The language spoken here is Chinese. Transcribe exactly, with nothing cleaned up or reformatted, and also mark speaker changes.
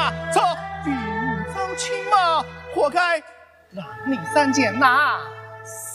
Speaker 1: 马，走，与吾遭亲马，活该让你三姐拿